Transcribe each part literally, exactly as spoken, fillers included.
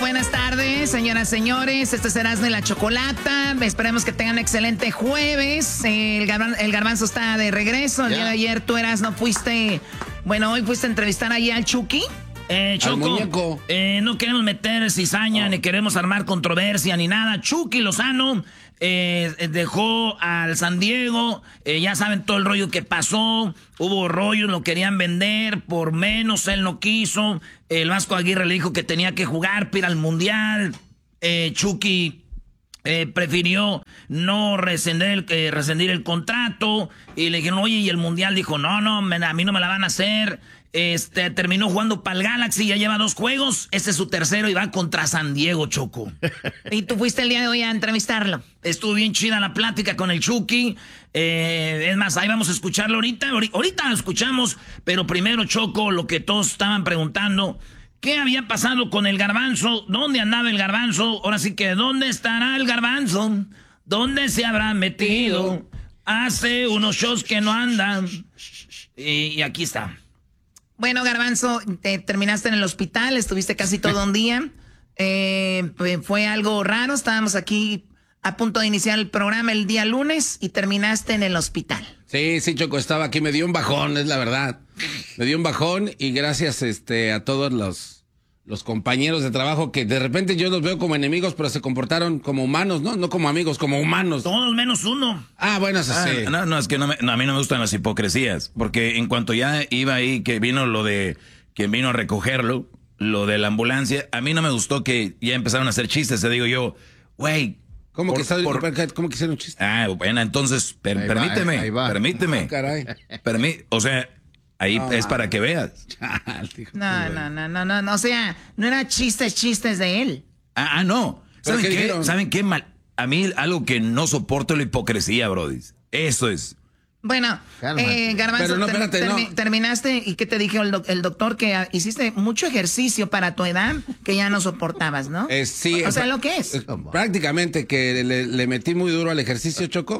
buenas tardes, señoras, señores. Este es Erasmo y la Chocolata. Esperemos que tengan un excelente jueves. El, garban, el Garbanzo está de regreso. El yeah. día de ayer tú, Erasmo, fuiste... Bueno, hoy fuiste a entrevistar allí al Chucky. Eh, Choco, eh, no queremos meter cizaña, oh. ni queremos armar controversia, ni nada. Chucky Lozano eh, dejó al San Diego. Eh, ya saben todo el rollo que pasó. Hubo rollos, lo querían vender por menos, él no quiso. El Vasco Aguirre le dijo que tenía que jugar para ir al Mundial. Eh, Chucky eh, prefirió no rescindir el, eh, rescindir el contrato. Y le dijeron, oye, ¿y el Mundial? Dijo, no, no, me, a mí no me la van a hacer. Este, terminó jugando para el Galaxy, ya lleva dos juegos. Este es su tercero y va contra San Diego, Choco. ¿Y tú fuiste el día de hoy a entrevistarlo? Estuvo bien chida la plática con el Chucky. Eh, es más, ahí vamos a escucharlo ahorita. Ahorita lo escuchamos, pero primero, Choco, lo que todos estaban preguntando. ¿Qué había pasado con el Garbanzo? ¿Dónde andaba el Garbanzo? Ahora sí que, ¿dónde estará el Garbanzo? ¿Dónde se habrá metido? Hace unos shows que no andan. Y, y aquí está. Bueno, Garbanzo, te terminaste en el hospital, estuviste casi todo un día. Eh, fue algo raro, estábamos aquí a punto de iniciar el programa el día lunes y terminaste en el hospital. Sí, sí, Choco, estaba aquí, me dio un bajón, es la verdad. Me dio un bajón y gracias este, a todos los, los compañeros de trabajo que de repente yo los veo como enemigos, pero se comportaron como humanos, ¿no? No como amigos, como humanos. Todos menos uno. Ah, bueno, eso ah, sí. No, no, es que no me, no, a mí no me gustan las hipocresías, porque en cuanto ya iba ahí, que vino lo de quien vino a recogerlo, lo de la ambulancia, a mí no me gustó que ya empezaron a hacer chistes, te digo yo, güey. ¿Cómo, por, que por, ¿Cómo que hicieron chistes? Ah, bueno, entonces, per, ahí permíteme, va, ahí va. permíteme. Oh, caray. Permí, o sea... Ahí no, es para que veas. No, no, no, no, no, no, o sea, no era chistes, chistes de él. Ah, ah no. ¿Saben qué? qué? ¿Saben qué? Mal? A mí algo que no soporto es la hipocresía, brody. Eso es. Bueno, eh, Garbanzo, no, espérate, ter, no. termi terminaste y ¿qué te dijo el, do el doctor? Que hiciste mucho ejercicio para tu edad que ya no soportabas, ¿no? Eh, sí. O, o sea, lo que es. es prácticamente que le, le metí muy duro al ejercicio, Choco.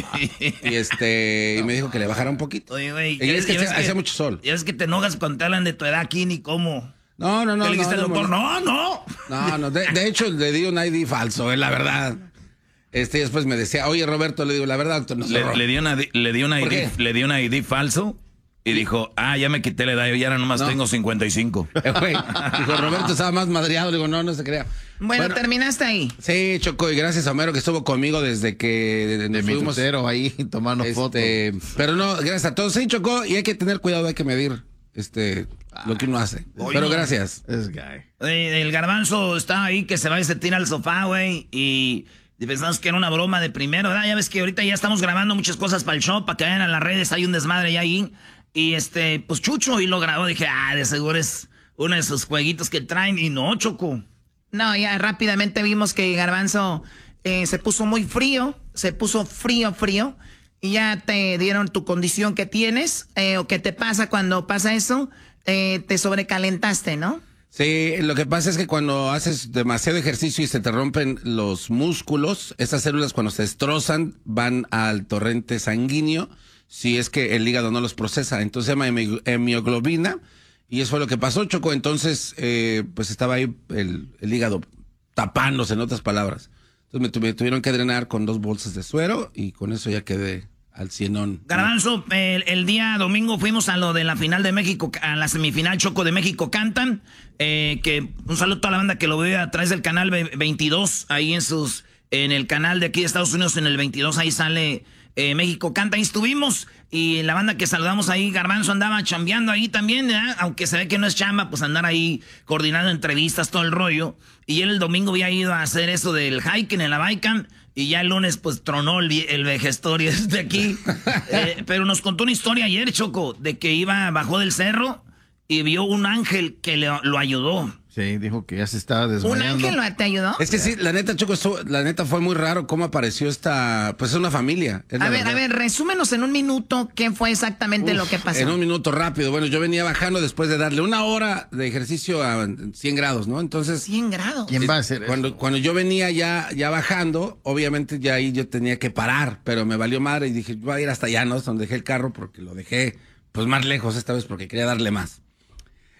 y este y me dijo que le bajara un poquito. Oye, güey. Y es que hacía mucho sol. Ya es que te enojas cuando te hablan de tu edad aquí ni cómo. No, no, no. ¿Qué le dijiste no, al doctor? No, no. No, no. no de, de hecho, le di un I D falso, es la verdad. Este, después me decía, oye, Roberto, le digo, la verdad, doctor, no le, le dio una, le dio una I D, le dio una I D falso y dijo, ah, ya me quité la edad, yo ya nomás no. tengo cincuenta y cinco. Eh, güey, dijo, Roberto estaba más madreado, le digo, no, no se crea. Bueno, bueno, terminaste ahí. Sí, Choco, y gracias a Homero que estuvo conmigo desde que de, de mi tutero ahí tomando este, fotos. Pero no, gracias a todos. Sí, Choco, y hay que tener cuidado, hay que medir este lo que uno hace. Oye, pero gracias. This guy. Eh, el Garbanzo está ahí que se va y se tira al sofá, güey, y... Y pensamos que era una broma de primero, ¿verdad? Ya ves que ahorita ya estamos grabando muchas cosas para el show, para que vayan a las redes, hay un desmadre ya ahí. Y este, pues Chucho y lo grabó, dije, ah, de seguro es uno de esos jueguitos que traen. Y no, Choco. No, ya rápidamente vimos que Garbanzo eh, se puso muy frío, se puso frío, frío. Y ya te dieron tu condición que tienes, eh, o qué te pasa cuando pasa eso, eh, te sobrecalentaste, ¿no? Sí, lo que pasa es que cuando haces demasiado ejercicio y se te rompen los músculos, esas células cuando se destrozan van al torrente sanguíneo, si es que el hígado no los procesa. Entonces se llama hemoglobina y eso fue lo que pasó, Choco. Entonces, eh, pues estaba ahí el, el hígado tapándose, en otras palabras. Entonces me, tu me tuvieron que drenar con dos bolsas de suero y con eso ya quedé al cienón. Garbanzo, el, el día domingo fuimos a lo de la final de México, a la semifinal, Choco, de México Cantan, eh, que un saludo a toda la banda que lo ve a través del canal veintidós, ahí en sus, en el canal de aquí de Estados Unidos, en el veintidós, ahí sale eh, México Cantan, ahí estuvimos, y la banda que saludamos ahí, Garbanzo andaba chambeando ahí también, ¿eh? Aunque se ve que no es chamba, pues andar ahí coordinando entrevistas, todo el rollo, y él el domingo había ido a hacer eso del hiking en la Baikan. Y ya el lunes, pues, tronó el, el vejestorio de aquí. Eh, pero nos contó una historia ayer, Choco, de que iba, bajó del cerro y vio un ángel que le, lo ayudó. Sí, dijo que ya se estaba desmayando. ¿Un ángel te ayudó? Es que sí, la neta, Choco, esto, la neta fue muy raro cómo apareció esta, pues es una familia. Es a ver, verdad. a ver, resúmenos en un minuto qué fue exactamente Uf, lo que pasó. En un minuto rápido. Bueno, yo venía bajando después de darle una hora de ejercicio a cien grados, ¿no? Entonces. cien grados. ¿Quién va a hacer cuando, eso? Cuando yo venía ya, ya bajando, obviamente ya ahí yo tenía que parar, pero me valió madre y dije, voy a ir hasta allá, ¿no? Donde dejé el carro porque lo dejé, pues más lejos esta vez porque quería darle más.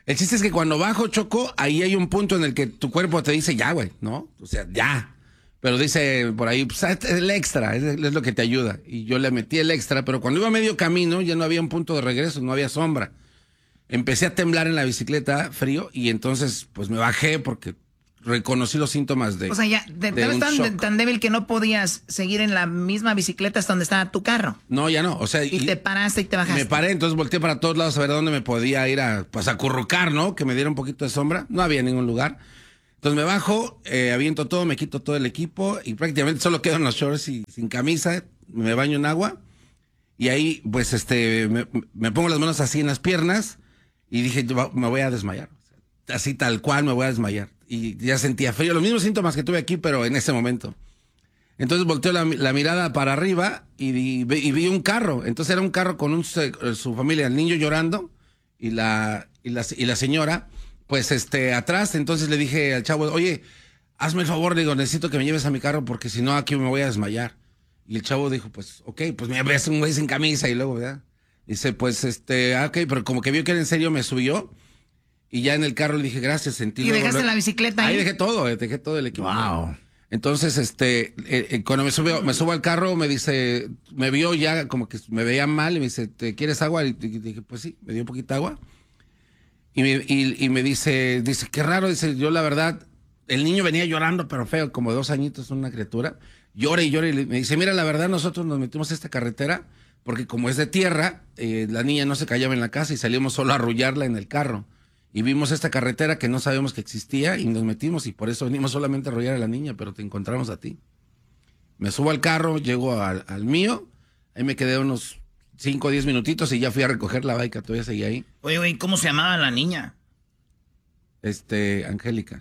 El chiste es que cuando bajo, Choco, ahí hay un punto en el que tu cuerpo te dice, ya, güey, ¿no? O sea, ya. Pero dice por ahí, pues, es el extra, es, es lo que te ayuda. Y yo le metí el extra, pero cuando iba a medio camino ya no había un punto de regreso, no había sombra. Empecé a temblar en la bicicleta, frío, y entonces pues me bajé porque reconocí los síntomas de. O sea, ya te, de un tan, shock. tan débil que no podías seguir en la misma bicicleta hasta donde estaba tu carro. No, ya no. O sea, y, y te paraste y te bajaste. Me paré, entonces volteé para todos lados a ver dónde me podía ir a, pues, a acurrucar, ¿no? Que me diera un poquito de sombra. No había ningún lugar. Entonces me bajo, eh, aviento todo, me quito todo el equipo y prácticamente solo quedo en los shorts y sin camisa, me baño en agua y ahí pues este me, me pongo las manos así en las piernas y dije, me voy a desmayar. Así tal cual me voy a desmayar. Y ya sentía frío, los mismos síntomas que tuve aquí, pero en ese momento. Entonces volteo la, la mirada para arriba y, y, y vi un carro. Entonces era un carro con un, su familia, el niño llorando y la, y la, y la señora... pues este, atrás, entonces le dije al chavo, oye, hazme el favor, digo, necesito que me lleves a mi carro porque si no aquí me voy a desmayar. Y el chavo dijo, pues, ok, pues me ves un güey sin camisa y luego, ¿verdad? Dice, pues, este, ok, pero como que vio que era en serio, me subió y ya en el carro le dije, gracias, sentí. ¿Y dejaste la bicicleta ahí? Ahí dejé todo, eh, dejé todo el equipo. Wow. Entonces, este, eh, eh, cuando me subió, me subo al carro, me dice, me vio ya como que me veía mal y me dice, ¿te quieres agua? Y dije, pues sí, me dio un poquito de agua. Y me, y, y me dice, dice, qué raro, dice, yo la verdad, el niño venía llorando, pero feo, como de dos añitos, una criatura, llora y llora, y me dice, mira, la verdad, nosotros nos metimos a esta carretera, porque como es de tierra, eh, la niña no se callaba en la casa y salimos solo a arrullarla en el carro. Y vimos esta carretera que no sabíamos que existía y nos metimos y por eso venimos solamente a arrullar a la niña, pero te encontramos a ti. Me subo al carro, llego al, al mío, ahí me quedé unos cinco o diez minutitos y ya fui a recoger la bike, todavía seguía ahí. Oye, güey, ¿cómo se llamaba la niña? Este, Angélica.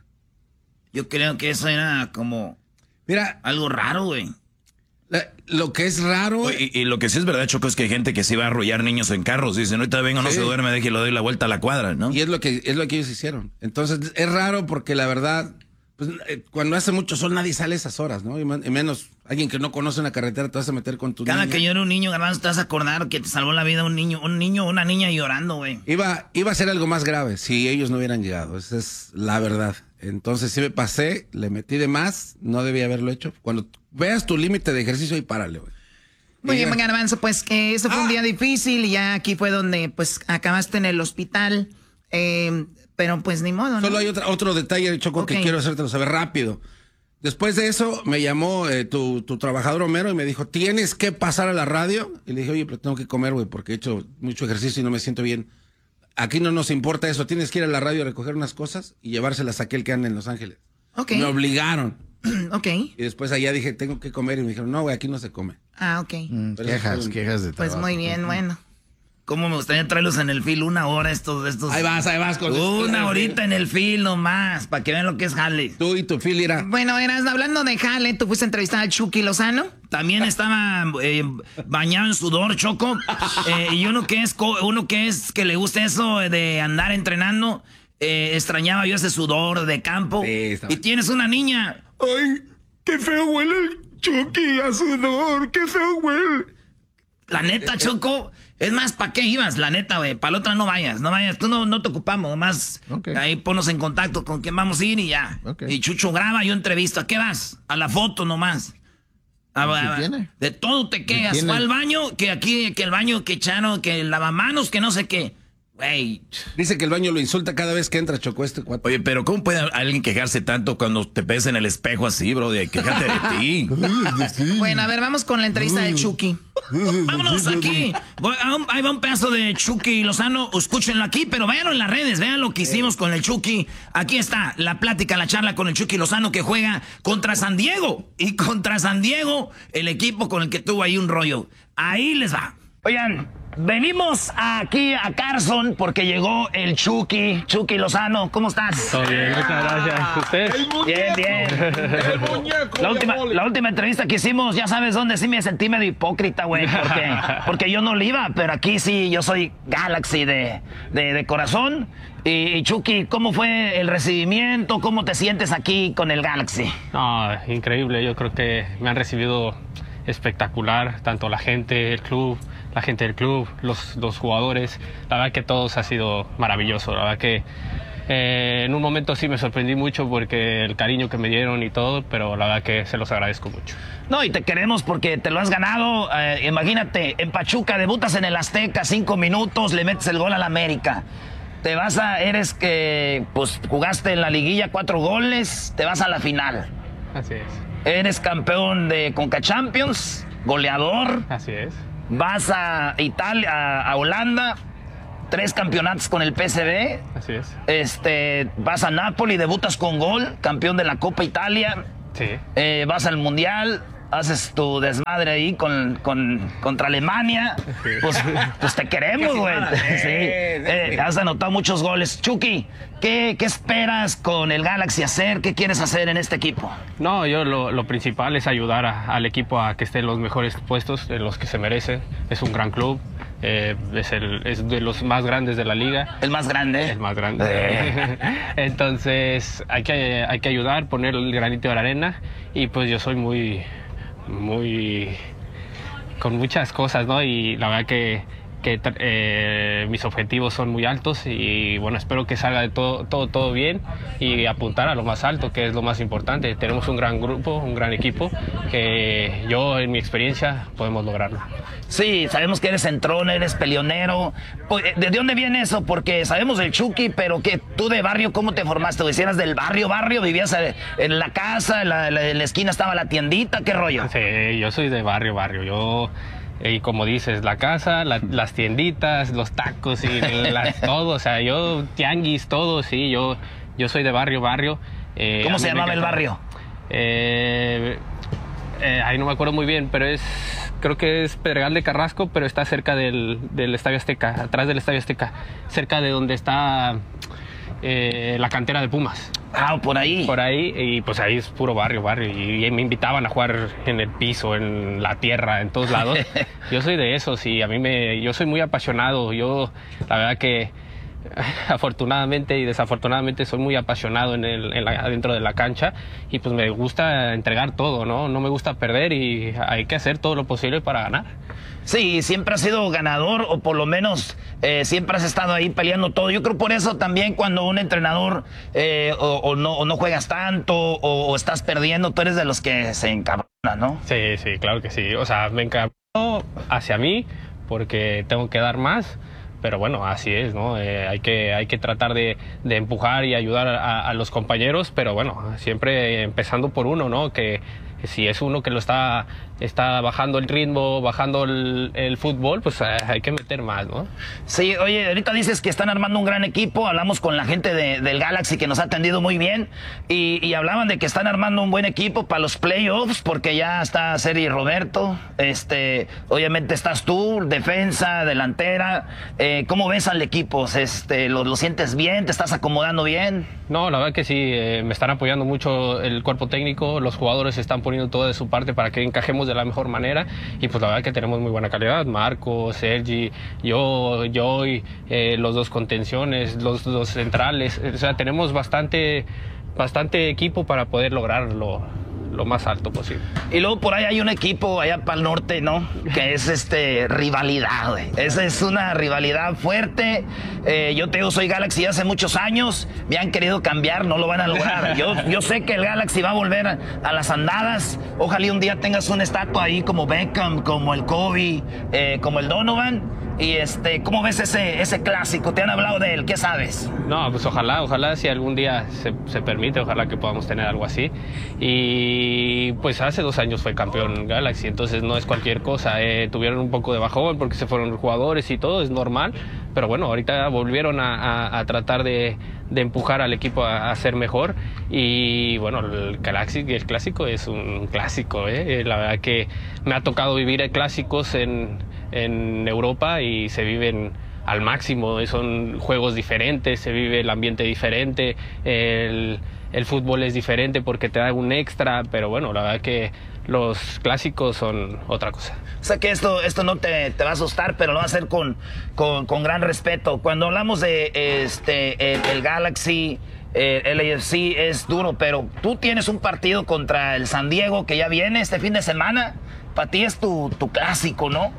Yo creo que eso era como... Mira, algo raro, güey. La, lo que es raro... Oye, y, y lo que sí es verdad, Choco, es que hay gente que sí va a arrullar niños en carros. Dicen, ahorita vengo, no Sí. se duerme, deje y lo doy la vuelta a la cuadra, ¿no? Y es lo que es lo que ellos hicieron. Entonces, es raro porque la verdad, pues, eh, cuando hace mucho sol nadie sale a esas horas, ¿no? Y, man, y menos alguien que no conoce una carretera te vas a meter con tu Cada niña. que yo era un niño, Garbanzo, te vas a acordar que te salvó la vida un niño, un niño o una niña llorando, güey. Iba, iba a ser algo más grave si ellos no hubieran llegado. Esa es la verdad. Entonces, sí me pasé, le metí de más, no debía haberlo hecho. Cuando veas tu límite de ejercicio, ahí párale, güey. Muy bien, Garbanzo, pues que eso fue un día difícil y ya aquí fue donde pues acabaste en el hospital, eh, pero pues ni modo, ¿no? Solo hay otra, otro detalle, Choco, Ok. que quiero hacértelo saber rápido. Después de eso, me llamó eh, tu, tu trabajador Homero y me dijo, ¿tienes que pasar a la radio? Y le dije, oye, pero tengo que comer, güey, porque he hecho mucho ejercicio y no me siento bien. Aquí no nos importa eso, tienes que ir a la radio a recoger unas cosas y llevárselas a aquel que anda en Los Ángeles. Ok. Me obligaron. Ok. Y después allá dije, tengo que comer. Y me dijeron, no, güey, aquí no se come. Ah, ok. Mm, Pero eso quejas, fue un- quejas de Pues trabajo. muy bien, bueno. ¿Cómo me gustaría traerlos en el fil una hora estos, estos? Ahí vas, ahí vas. Con Una horita en el fil nomás, para que vean lo que es jale. Tú y tu Phil irá. Bueno, eras hablando de jale, tú fuiste a entrevistar al Chucky Lozano. También estaba eh, bañado en sudor, Choco. Eh, y uno que es co- uno que es que le gusta eso de andar entrenando, eh, extrañaba yo ese sudor de campo. Sí, estaba- Y tienes una niña. Ay, qué feo huele el Chucky a sudor, qué feo huele. La neta, Choco, es más, ¿para qué ibas? La neta, güey, para la otra no vayas, no vayas, tú no, no te ocupamos, nomás Ok. ahí ponnos en contacto con quién vamos a ir y ya. Ok. Y Chucho graba, yo entrevisto, ¿a qué vas? A la foto nomás. A- ¿Qué a- tiene? De todo te quejas, tiene? fue al baño, que aquí, que el baño que echaron, que el lavamanos, que no sé qué. Güey, Dice que el baño lo insulta cada vez que entra, Choco, este cuate. Oye, pero ¿cómo puede alguien quejarse tanto cuando te ves en el espejo así, bro? De quejate de ti. Bueno, a ver, vamos con la entrevista del Chucky. vámonos aquí. Voy a un- ahí va un pedazo de Chucky Lozano. Escúchenlo aquí, pero véanlo en las redes. Vean lo que hicimos con el Chucky. Aquí está la plática, la charla con el Chucky Lozano que juega contra San Diego. Y contra San Diego, el equipo con el que tuvo ahí un rollo. Ahí les va. Oigan, venimos aquí a Carson porque llegó el Chucky. Chucky Lozano, ¿cómo estás? Todo bien, muchas gracias. ¿Ustedes? Bien, bien. La última, la última entrevista que hicimos, ya sabes dónde sí me sentí medio hipócrita, güey. Porque, porque yo no le iba, pero aquí sí, yo soy Galaxy de, de, de corazón. Y, y Chucky, ¿cómo fue el recibimiento? ¿Cómo te sientes aquí con el Galaxy? No, increíble. Yo creo que me han recibido espectacular, tanto la gente, el club, la gente del club, los, los jugadores. La verdad que todos ha sido maravilloso. La verdad que eh, en un momento sí me sorprendí mucho porque el cariño que me dieron y todo, pero la verdad que se los agradezco mucho. No, y te queremos porque te lo has ganado. Eh, imagínate, en Pachuca debutas en el Azteca, cinco minutos, le metes el gol al América. Te vas a, eres que, pues jugaste en la liguilla cuatro goles, te vas a la final. Así es. Eres campeón de Conca Champions, goleador. Así es. Vas a Italia, a, a Holanda, tres campeonatos con el P S V. Así es. Este, vas a Napoli, debutas con gol, campeón de la Copa Italia. Sí. Eh, vas al Mundial, haces tu desmadre ahí con, con, contra Alemania. Sí. Pues, pues te queremos, güey. Sí. Eh, has anotado muchos goles. Chucky, ¿qué, ¿qué esperas con el Galaxy hacer? ¿Qué quieres hacer en este equipo? No, yo lo, lo principal es ayudar a, al equipo a que esté en los mejores puestos, en los que se merece. Es un gran club, eh, es, el, es de los más grandes de la liga. ¿El más grande? El más grande. Eh. Entonces hay que, hay que ayudar, poner el granito de la arena y pues yo soy muy, muy, con muchas cosas, ¿no? Y la verdad que que eh, mis objetivos son muy altos y bueno, espero que salga de todo, todo, todo bien y apuntar a lo más alto, que es lo más importante. Tenemos un gran grupo, un gran equipo, que yo en mi experiencia podemos lograrlo. Sí, sabemos que eres entrón, eres peleonero. ¿De dónde viene eso? Porque sabemos del Chucky, pero que tú de barrio, ¿cómo te formaste? ¿Eras del barrio, barrio? ¿Vivías en la casa? ¿En la, en la esquina estaba la tiendita? ¿Qué rollo? Sí, yo soy de barrio, barrio. Yo... Y como dices, la casa, la, las tienditas, los tacos y la, todo, o sea, yo, tianguis, todo, sí, yo, yo soy de barrio, barrio. Eh, ¿Cómo se llamaba el barrio? Eh, eh, ahí no me acuerdo muy bien, pero es, creo que es Pedregal de Carrasco, pero está cerca del, del Estadio Azteca, atrás del Estadio Azteca, cerca de donde está eh, la cantera de Pumas. Ah, por ahí. Por ahí, y pues ahí es puro barrio, barrio. Y, y me invitaban a jugar en el piso, en la tierra, en todos lados. Yo soy de esos y a mí me... Yo soy muy apasionado. Yo, la verdad que, afortunadamente y desafortunadamente, soy muy apasionado en el, en la, dentro de la cancha. Y pues me gusta entregar todo, ¿no? No me gusta perder y hay que hacer todo lo posible para ganar. Sí, siempre has sido ganador o por lo menos eh, siempre has estado ahí peleando todo. Yo creo por eso también cuando un entrenador eh, o, o, no, o no juegas tanto o, o estás perdiendo, tú eres de los que se encabrona, ¿no? Sí, sí, claro que sí. O sea, me encabrono hacia mí porque tengo que dar más. Pero bueno, así es, ¿no? Eh, hay que, hay que tratar de, de empujar y ayudar a, a los compañeros, pero bueno, siempre empezando por uno, ¿no? Que si es uno que lo está, está bajando el ritmo, bajando el, el fútbol, pues eh, hay que meter más, ¿no? Sí, oye, ahorita dices que están armando un gran equipo, hablamos con la gente de, del Galaxy que nos ha atendido muy bien y, y hablaban de que están armando un buen equipo para los playoffs porque ya está Seri Roberto, este, obviamente estás tú, defensa, delantera, eh, ¿cómo ves al equipo? Este, ¿lo, ¿Lo sientes bien? ¿Te estás acomodando bien? No, la verdad que sí, eh, me están apoyando mucho el cuerpo técnico, los jugadores están poniendo todo de su parte para que encajemos de la mejor manera y pues la verdad que tenemos muy buena calidad, Marco, Sergi, yo, yo y eh, los dos contenciones, los dos centrales, o sea, tenemos bastante, bastante equipo para poder lograrlo lo más alto posible. Y luego por ahí hay un equipo allá para el norte, ¿no? Que es este rivalidad, güey. Esa es una rivalidad fuerte. Eh, yo te digo, soy Galaxy hace muchos años. Me han querido cambiar, no lo van a lograr. Yo, yo sé que el Galaxy va a volver a, a las andadas. Ojalá un día tengas una estatua ahí como Beckham, como el Kobe, eh, como el Donovan. Y este, ¿cómo ves ese, ese clásico? ¿Te han hablado de él? ¿Qué sabes? No, pues ojalá, ojalá si algún día se, se permite, ojalá que podamos tener algo así. Y pues hace dos años fue campeón Galaxy, entonces no es cualquier cosa. Eh, tuvieron un poco de bajón porque se fueron jugadores y todo, es normal. Pero bueno, ahorita volvieron a, a, a tratar de, de empujar al equipo a, a ser mejor. Y bueno, el Galaxy, el clásico es un clásico, ¿eh? La verdad que me ha tocado vivir clásicos en... en Europa y se viven al máximo, son juegos diferentes, se vive el ambiente diferente, el, el fútbol es diferente porque te da un extra, pero bueno, la verdad que los clásicos son otra cosa. O sea que esto, esto no te, te va a asustar, pero lo va a hacer con, con, con gran respeto. Cuando hablamos de este el, el Galaxy, eh, el A F C es duro, pero tú tienes un partido contra el San Diego que ya viene este fin de semana, para ti es tu, tu clásico, ¿no?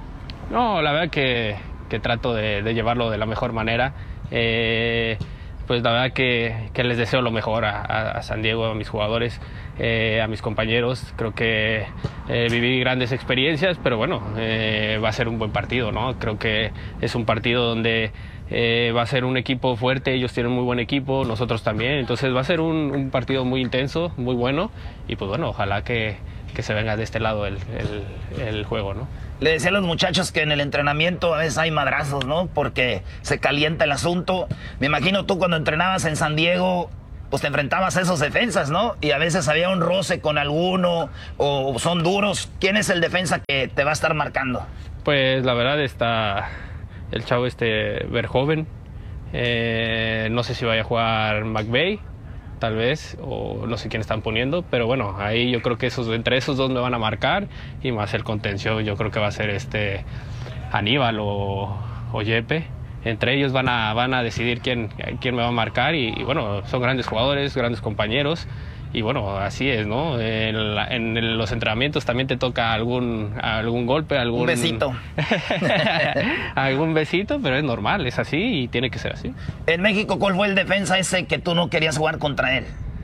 No, la verdad que, que trato de, de llevarlo de la mejor manera. Eh, pues la verdad que, que les deseo lo mejor a, a, a San Diego, a mis jugadores, eh, a mis compañeros. Creo que eh, viví grandes experiencias, pero bueno, eh, va a ser un buen partido, ¿no? Creo que es un partido donde eh, va a ser un equipo fuerte, ellos tienen muy buen equipo, nosotros también. Entonces va a ser un, un partido muy intenso, muy bueno, y pues bueno, ojalá que, que se venga de este lado el, el, el juego, ¿no? Le decía a los muchachos que en el entrenamiento a veces hay madrazos, ¿no? Porque se calienta el asunto. Me imagino tú cuando entrenabas en San Diego, pues te enfrentabas a esos defensas, ¿no? Y a veces había un roce con alguno o son duros. ¿Quién es el defensa que te va a estar marcando? Pues la verdad está el chavo este Verhoeven. Eh, no sé si vaya a jugar McVay, tal vez, o no sé quién están poniendo, pero bueno, ahí yo creo que esos, entre esos dos me van a marcar, y más el contención, yo creo que va a ser este Aníbal o, o Yepe. Entre ellos van a, van a decidir quién, quién me va a marcar, y, y bueno, son grandes jugadores, grandes compañeros, y bueno, así es, ¿no? En, la, en los entrenamientos también te toca algún, algún golpe, algún... Un besito. algún besito, pero es normal, es así y tiene que ser así. En México, ¿cuál fue el defensa ese que tú no querías jugar contra él?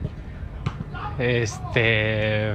Este...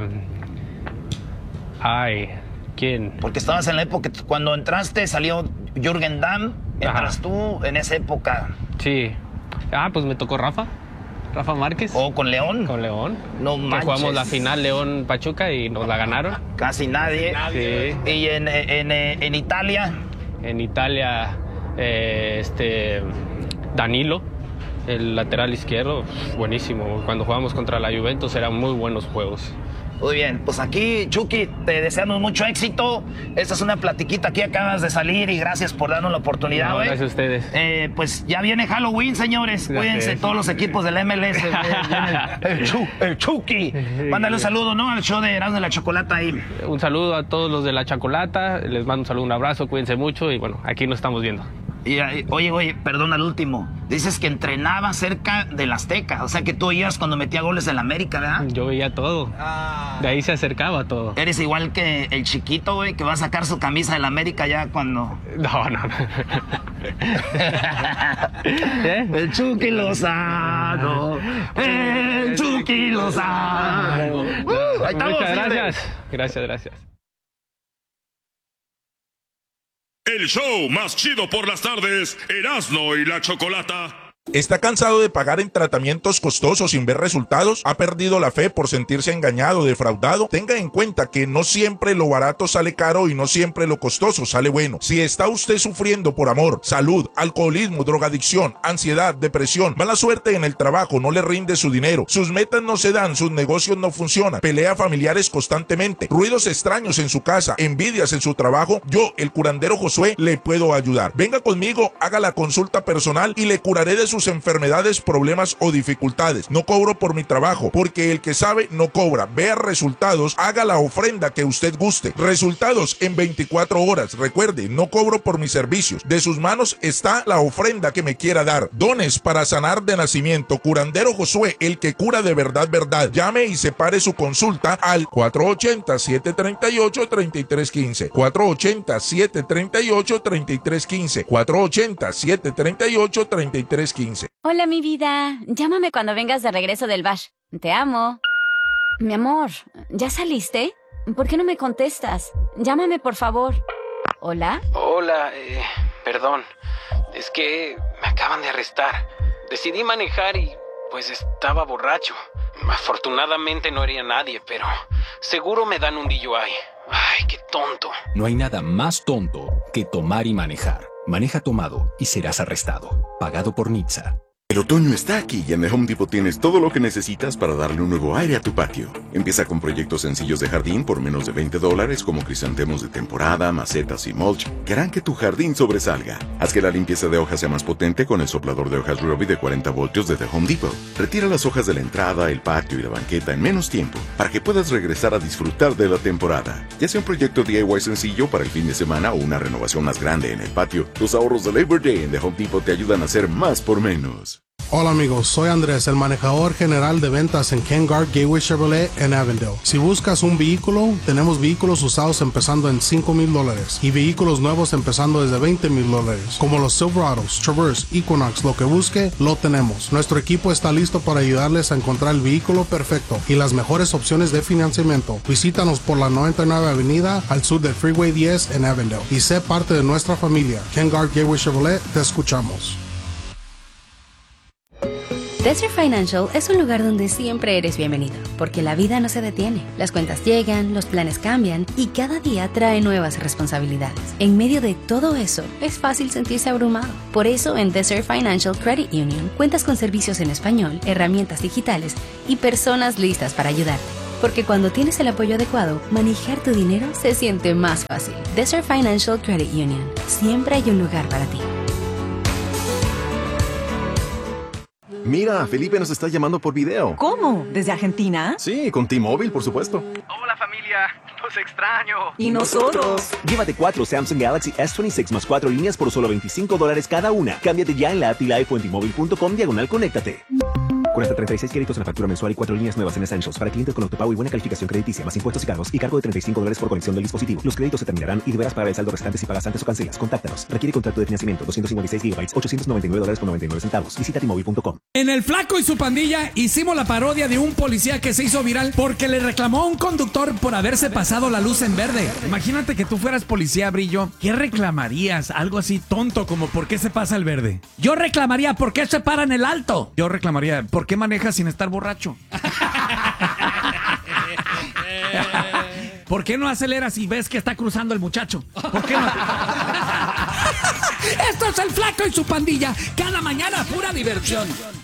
Ay, ¿quién? Porque estabas en la época, cuando entraste salió Jürgen Damm, entras Ajá. tú en esa época. Sí. Ah, pues me tocó Rafa. Rafa Márquez. ¿O con León? Con León. No manches. Que jugamos la final León-Pachuca y nos la ganaron. Casi nadie. Sí. ¿Y en, en, en Italia? En Italia, eh, este Danilo, el lateral izquierdo, buenísimo. Cuando jugamos contra la Juventus eran muy buenos juegos. Muy bien, pues aquí, Chucky, te deseamos mucho éxito. Esta es una platiquita, aquí acabas de salir y gracias por darnos la oportunidad. No, ¿eh? Gracias a ustedes. Eh, pues ya viene Halloween, señores. Gracias. Cuídense todos los equipos del M L S. el, el, Chu, el Chucky. Mándale un saludo, ¿no? Al show de Erasmo de la Chocolata ahí. Un saludo a todos los de la Chocolata. Les mando un saludo, un abrazo, cuídense mucho y bueno, aquí nos estamos viendo. Y, oye, oye, perdón al último. Dices que entrenaba cerca del Azteca. O sea que tú ibas cuando metía goles en la América, ¿verdad? Yo veía todo. Ah. De ahí se acercaba todo. Eres igual que el chiquito, güey, que va a sacar su camisa de la América ya cuando... No, no, no. ¿Eh? El Chucky Lozano. El Chucky Lozano. Uh, ahí estamos, Muchas gracias. Gracias, gracias. El show más chido por las tardes, Erasmo y la Chocolata. ¿Está cansado de pagar en tratamientos costosos sin ver resultados? ¿Ha perdido la fe por sentirse engañado o defraudado? Tenga en cuenta que no siempre lo barato sale caro y no siempre lo costoso sale bueno. Si está usted sufriendo por amor, salud, alcoholismo, drogadicción, ansiedad, depresión, mala suerte en el trabajo, no le rinde su dinero, sus metas no se dan, sus negocios no funcionan, pelea familiares constantemente, ruidos extraños en su casa, envidias en su trabajo, yo, el curandero Josué, le puedo ayudar. Venga conmigo, haga la consulta personal y le curaré de su sus enfermedades, problemas o dificultades. No cobro por mi trabajo, porque el que sabe no cobra. Vea resultados, haga la ofrenda que usted guste. Resultados en veinticuatro horas. Recuerde, no cobro por mis servicios. De sus manos está la ofrenda que me quiera dar. Dones para sanar de nacimiento. Curandero Josué, el que cura de verdad, verdad. Llame y separe su consulta al cuatro ocho cero, siete tres ocho, tres tres uno cinco. cuatro ocho cero, siete tres ocho, tres tres uno cinco. cuatro ocho cero, siete tres ocho, tres tres uno cinco. Hola, mi vida. Llámame cuando vengas de regreso del bash. Te amo. Mi amor, ¿ya saliste? ¿Por qué no me contestas? Llámame, por favor. ¿Hola? Hola, eh, perdón. Es que me acaban de arrestar. Decidí manejar y, pues, estaba borracho. Afortunadamente no hería a nadie, pero seguro me dan un D U I. Ay, qué tonto. No hay nada más tonto que tomar y manejar. Maneja tomado y serás arrestado. Pagado por N H T S A. El otoño está aquí y en The Home Depot tienes todo lo que necesitas para darle un nuevo aire a tu patio. Empieza con proyectos sencillos de jardín por menos de veinte dólares como crisantemos de temporada, macetas y mulch que harán que tu jardín sobresalga. Haz que la limpieza de hojas sea más potente con el soplador de hojas Ryobi de cuarenta voltios de The Home Depot. Retira las hojas de la entrada, el patio y la banqueta en menos tiempo para que puedas regresar a disfrutar de la temporada. Ya sea un proyecto D I Y sencillo para el fin de semana o una renovación más grande en el patio, los ahorros de Labor Day en The Home Depot te ayudan a hacer más por menos. Hola amigos, soy Andrés, el manejador general de ventas en Ken Garff Gateway Chevrolet en Avondale. Si buscas un vehículo, tenemos vehículos usados empezando en cinco mil dólares y vehículos nuevos empezando desde veinte mil dólares. Como los Silverados, Traverse, Equinox, lo que busque, lo tenemos. Nuestro equipo está listo para ayudarles a encontrar el vehículo perfecto y las mejores opciones de financiamiento. Visítanos por la noventa y nueve Avenida al sur del Freeway diez en Avondale y sé parte de nuestra familia. Ken Garff Gateway Chevrolet, te escuchamos. Desert Financial es un lugar donde siempre eres bienvenido, porque la vida no se detiene. Las cuentas llegan, los planes cambian y cada día trae nuevas responsabilidades. En medio de todo eso, es fácil sentirse abrumado. Por eso, en Desert Financial Credit Union, cuentas con servicios en español, herramientas digitales y personas listas para ayudarte. Porque cuando tienes el apoyo adecuado, manejar tu dinero se siente más fácil. Desert Financial Credit Union. Siempre hay un lugar para ti. Mira, Felipe nos está llamando por video. ¿Cómo? ¿Desde Argentina? Sí, con T-Mobile, por supuesto. Hola familia, los extraño. ¿Y nosotros? Llévate cuatro Samsung Galaxy S veintiséis más cuatro líneas por solo veinticinco dólares cada una. Cámbiate ya en la app T-Life o en T-Mobile punto com diagonal conéctate. Con hasta treinta y seis créditos en la factura mensual y cuatro líneas nuevas en Essentials para clientes con autopago y buena calificación crediticia, más impuestos y cargos y cargo de treinta y cinco dólares por conexión del dispositivo. Los créditos se terminarán y deberás pagar el saldo restante si pagas antes o cancelas. Contáctanos. Requiere contrato de financiamiento. doscientos cincuenta y seis gigabytes, ochocientos noventa y nueve dólares con noventa y nueve centavos. Visita T Mobile punto com. En El Flaco y su pandilla hicimos la parodia de un policía que se hizo viral porque le reclamó a un conductor por haberse pasado la luz en verde. Imagínate que tú fueras policía, Brillo. ¿Qué reclamarías? Algo así tonto como ¿por qué se pasa el verde? Yo reclamaría ¿por qué se para en el alto? Yo reclamaría ¿por qué manejas sin estar borracho? ¿Por qué no aceleras si ves que está cruzando el muchacho? ¿Por qué no? Esto es El Flaco y su pandilla. Cada mañana pura diversión.